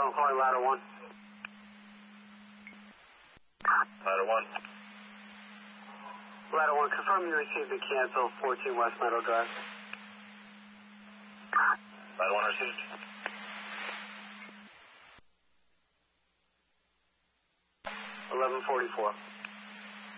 I'm calling ladder 1. Ladder 1. Ladder 1, confirm you received the cancel, 14 West Meadow Drive. Ladder 1 received. 11:44.